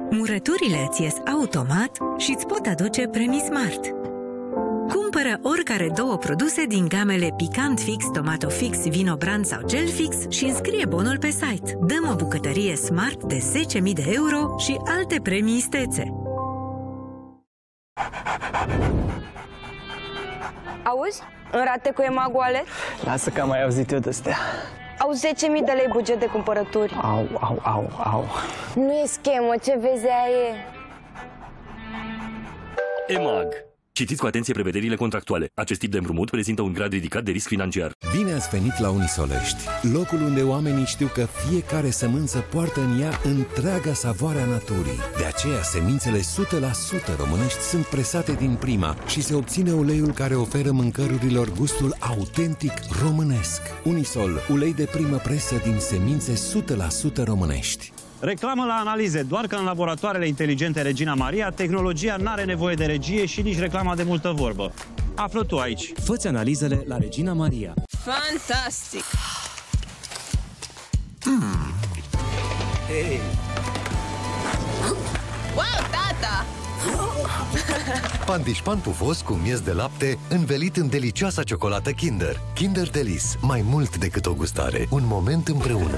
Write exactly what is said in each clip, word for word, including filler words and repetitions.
Murăturile îți ies automat și îți pot aduce premii Smart. Cumpără oricare două produse din gamele Picant Fix, Tomato Fix, Vino Brand sau Gel Fix și înscrie bonul pe site. Dăm o bucătărie Smart de zece mii de euro și alte premii istețe. Auzi? În rate cu EMAG Wallet? Lasă că am mai auzit eu de astea. Au zece mii de lei buget de cumpărături. Au, au, au, au. Nu e schemă, ce vezi aia e? EMAG. Citiți cu atenție prevederile contractuale. Acest tip de împrumut prezintă un grad ridicat de risc financiar. Bine ați venit la Unisolești, locul unde oamenii știu că fiecare sămânță poartă în ea întreaga savoare a naturii. De aceea, semințele o sută la sută românești sunt presate din prima și se obține uleiul care oferă mâncărurilor gustul autentic românesc. Unisol, ulei de primă presă din semințe o sută la sută românești. Reclamă la analize, doar că în laboratoarele inteligente Regina Maria, tehnologia n-are nevoie de regie și nici reclama de multă vorbă. Află tu aici. Fă-ți analizele la Regina Maria. Fantastic! Mm. Hey. Wow, tata! Pandișpan pufos cu miez de lapte învelit în delicioasa ciocolată Kinder. Kinder Delice, mai mult decât o gustare, un moment împreună.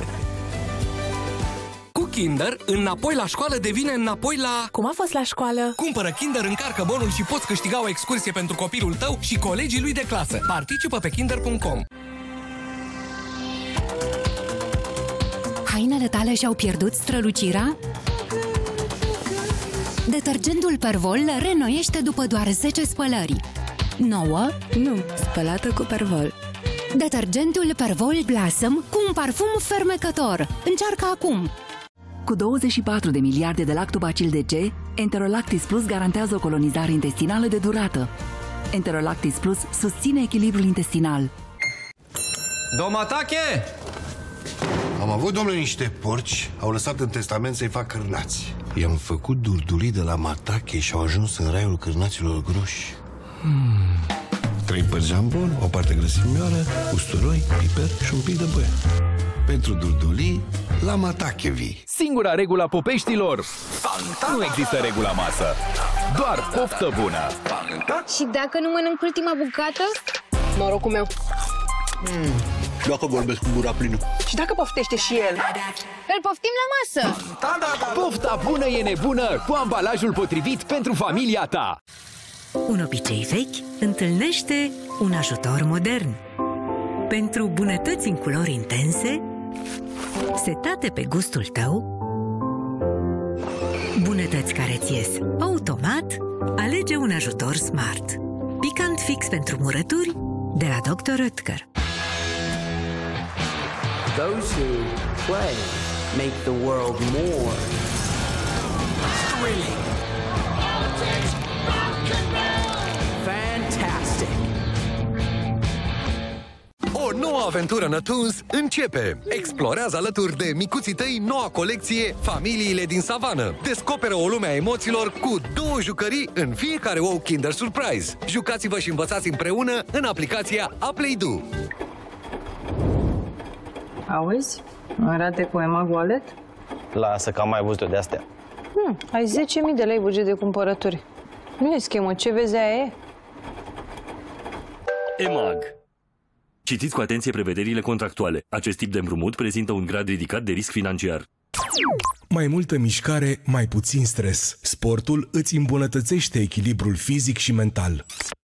Kinder, înapoi la școală devine înapoi la... Cum a fost la școală? Cumpără Kinder, încarcă bonul și poți câștiga o excursie pentru copilul tău și colegii lui de clasă. Participă pe kinder punct com. Hainele tale și-au pierdut strălucirea? Detergentul Pervol le reînnoiește după doar zece spălări. Nouă? Nu, spălată cu Pervol. Detergentul Pervol Blossom cu un parfum fermecător. Încearcă acum! Cu douăzeci și patru de miliarde de lactobacil de C, Enterolactis Plus garantează o colonizare intestinală de durată. Enterolactis Plus susține echilibrul intestinal. Domatache! Am avut, domnule, niște porci, au lăsat în testament să-i fac cârnați. I-am făcut durdulii de la Matache și au ajuns în raiul cârnaților groși. Hmm. Trei părți jambon, o parte grăsimioară, usturoi, piper și un pic de băie. Pentru durdulii, la Matache vii. Singura regulă a popeștilor: nu există regula masă, doar poftă bună. Și dacă nu mănânc ultima bucată? Norocul meu. Mm. Dacă vorbesc cu gura plină. Și dacă poftește și el? Îl poftim la masă! Da, da, da. Pofta bună e nebună cu ambalajul potrivit pentru familia ta. Un obicei vechi întâlnește un ajutor modern. Pentru bunătăți în culori intense, setate pe gustul tău, bunătăți care ți ies automat, alege un ajutor Smart. Picant Fix pentru murături de la doctor Oetker. Those who play make the world more thrilling. Fantastic. O nouă aventură Nătuns începe! Explorează alături de micuții tăi noua colecție Familiile din Savană. Descoperă o lume a emoțiilor cu două jucării în fiecare ou Kinder Surprise. Jucați-vă și învățați împreună în aplicația AplayDo. Auzi? În rate cu EMAG Wallet? Lasă că am mai văzut-o de astea. Hmm, ai zece mii de lei buget de cumpărături. Nu e schemă, ce vezi aia e? EMAG. Citiți cu atenție prevederile contractuale. Acest tip de împrumut prezintă un grad ridicat de risc financiar. Mai multă mișcare, mai puțin stres. Sportul îți îmbunătățește echilibrul fizic și mental.